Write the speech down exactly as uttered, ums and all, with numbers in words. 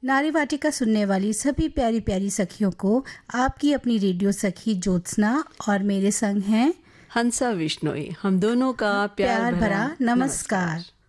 नारी वाटिका सुनने वाली सभी प्यारी प्यारी सखियों को आपकी अपनी रेडियो सखी ज्योत्सना और मेरे संग हैं हंसा विश्नोई। हम दोनों का प्यार, प्यार भरा नमस्कार।